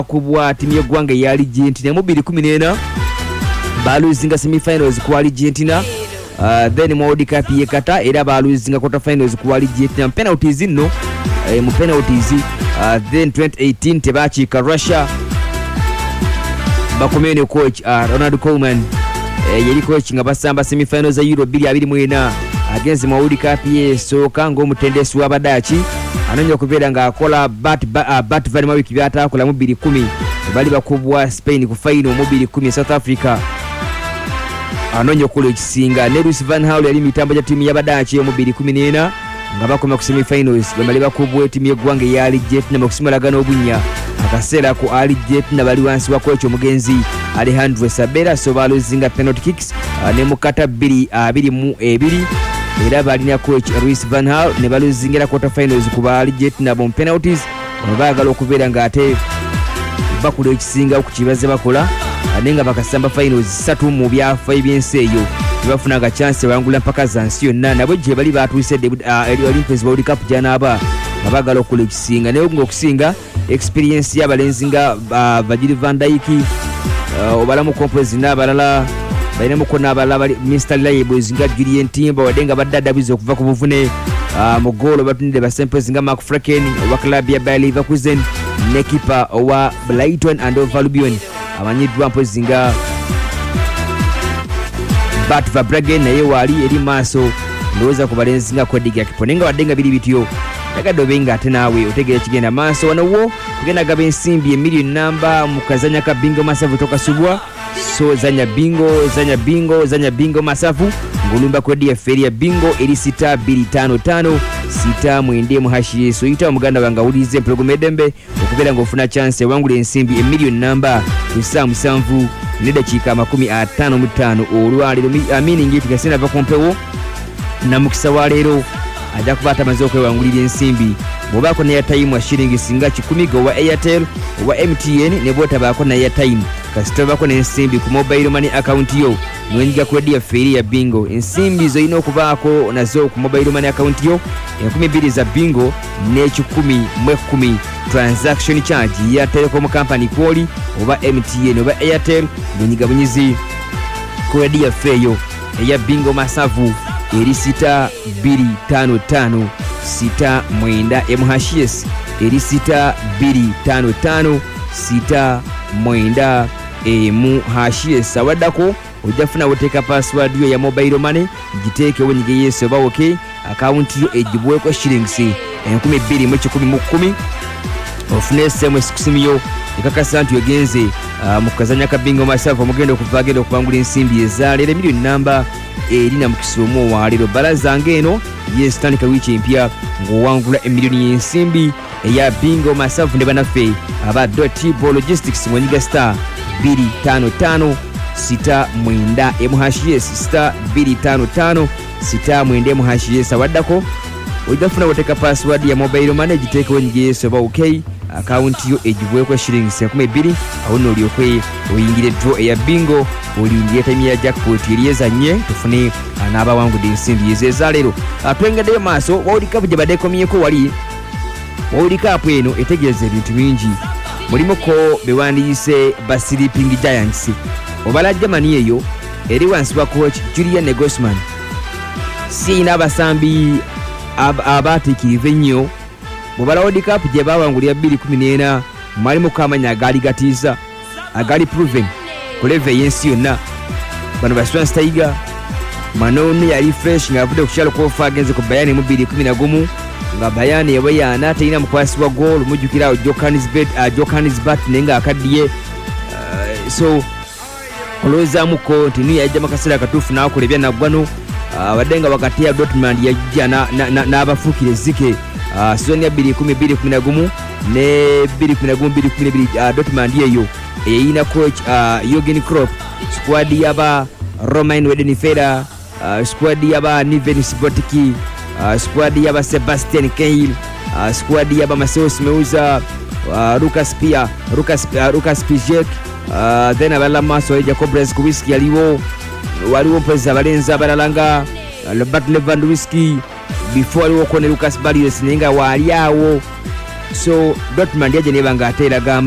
kubwa timu y'eggwanga ya Argentina mu 2014 baluzinga semi-finals ku Argentina. Then mu World Cup ye Qatar era baluzinga quarter finals ku Argentina penalties no mu penalties. Then 2018 tebachika Russia bakomene coach Ronald Koeman yali coach nga basamba semi-finals za Euro 2024 against mu World Cup ye soka ng'omutendesi w'Abadachi anonye kubeera nga akola bat vali mu wiki byatakola mu 2010 bali bakubwa Spain ku final mu 2010 South Africa anonye okukola ekisinga ne Louis van Gaal yali mitambo ya timu y'Abadachi mu 2014 nga bakoma ku semi-finals bali bakubwa timu y'eggwanga ya Argentina mu kusimalagana obunya akaseera ku Argentina bali wansi wa coach omugenzi Alejandro Sabella so baluzinga penalty kicks ne mukata 2-2 era balina coach Louis van Gaal ne baluzingira quarter finals ku Argentina mu penalties baagala okubeera nga ate bakula ekisinga ku kibaze bakola nenga bakasamba finals 3 mu byafa ebyensi eyo bafunanga chance bangula mpaka zansi yonna nabo je bali batuise Olympics World Cup janaba babagala okula ekisinga naye ngokusinga experience y'abalenzi nga Virgil van Dijk obalamu compose n'abalala balina mukona abalala Mr. Labels nga Julian Timber wadenga badadabizo okuva ku buvune mu goal batunide ba samples nga Mark Fraken wa club ya Bayer Leverkusen ne keeper wa Brighton and Hove Albion amanyidwa mpozi nga Bart Verbruggen naye wali eri maaso ndowooza ku balenzi nga Kwediga kiponenga wadenga biri bityo nagadde obenga ate naawe otegera kigenda maaso wanowo tugenda gaba ensimbi emiliyoni namba mu kazanya ka bingo masavu tokasubwa so zanya bingo masavu ngulumba kodi ya feri ya bingo eri 6255 6 mu hashi so ita omuganda banga ulize program edembe okubera ngofuna chance wangule ensimbi emiliyoni namba 7 nedakika 55 olwaliro amini ngiti kasina bakompewo na mukisa walero aja kubata mazoko wangulira ensimbi bobako na airtime wa shilingi singa 10 go wa Airtel wa MTN ne bota bako na airtime kasito bako na ensimbi ku mobile money account yo mwenyiga kodi ya feri ya bingo ensimbi zo ino kubako nazo ku mobile money account yo 12 za bingo ne 10 transaction charge ya Telecom company kwoli oba MTN oba Airtel mwenyiga bunyizi kodi ya feyo ya bingo masavu eri 6255 6 MHS eri 6255 6 MHS awadako ojafuna woteka password yo ya mobile money giteke wonyige yeso ba okay account yo ejibweko shillings 1210 ofune SMS kusimiyo ikakasa nti yogenze mukazanya ka bingo masavu mugendo kuvagendo kubangula ensimbi ezalere miliyoni namba erina mukisomo walero balaza ngeno yes tanika wichi mpya ngowangula emiliyoni y'ensimbi eya bingo masavu ne banafe aba Tibo Logistics mwenyiga star 255 6 MHS star 255 6 MHS awaddako ojafuna woteka password ya mobile money giteke wonyige yeso ba okay account yo ejibweko shillings 12 awono lyokwe oyingire draw eya bingo olindire time ya jackpot eliyezanye tufune anaba wangu dinsimbi ezalero atwengede maso World Cup jabadeko myeko wali World Cup eno etegeze bintu bingi mulimo ko bewandise Sleeping Giants obala Germany eyo eri wansi wa coach Julian Nagelsmann sina basambi abatikirive nnyo mubala World Cup je bawangulira 2014 mwalimu kamanya agali gatiza agali proven kuleve yensi yonna bano baswan Tiger manone yali fresh ngavude kuchalo kofa agenze ku Bayern mu 2011 nga Bayern yabayana tayina mukwasi wa goal mujukira Johannesburg nenga akadiye so koloza muko tini yaje makasira katufu na akolebya nagwano wadenga wakati ya Dortmund yajja na abafukire zike season ya 2011 ne 2012 Dortmund yeyo ina coach Jurgen Klopp squad yaba Romain Weidenfeller squad yaba Niven Sibotiki squad yaba Sebastian Kehl squad yaba Matheus Meuza Lucas Piszczek then abala maso Jacob Brzezinski waliwo mpeza balenza abalalanga Robert Lewandowski before aliwo kone Lucas Barrios nenga waliawo so Dortmund yaje nebanga atera gamba